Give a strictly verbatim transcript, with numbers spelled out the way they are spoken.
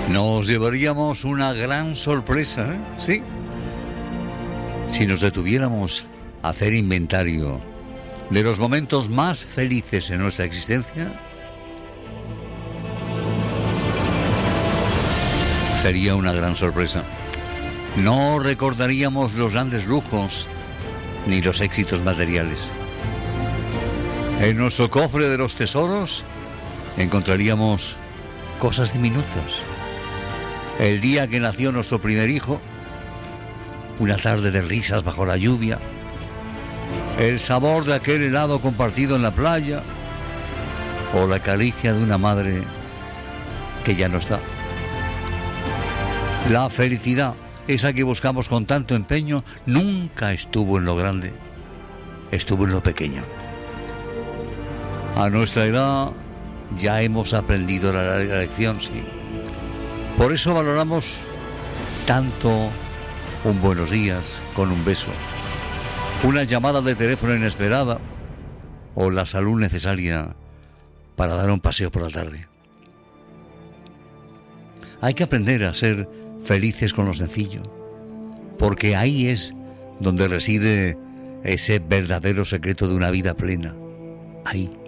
Nos llevaríamos una gran sorpresa, ¿eh? Sí. Si nos detuviéramos a hacer inventario de los momentos más felices en nuestra existencia, sería una gran sorpresa. No recordaríamos los grandes lujos ni los éxitos materiales. En nuestro cofre de los tesoros encontraríamos cosas diminutas. El día que nació nuestro primer hijo, una tarde de risas bajo la lluvia, el sabor de aquel helado compartido en la playa, o la caricia de una madre que ya no está. La felicidad, esa que buscamos con tanto empeño, nunca estuvo en lo grande, estuvo en lo pequeño. A nuestra edad ya hemos aprendido la lección, sí. Por eso valoramos tanto un buenos días con un beso, una llamada de teléfono inesperada o la salud necesaria para dar un paseo por la tarde. Hay que aprender a ser felices con lo sencillo, porque ahí es donde reside ese verdadero secreto de una vida plena. Ahí.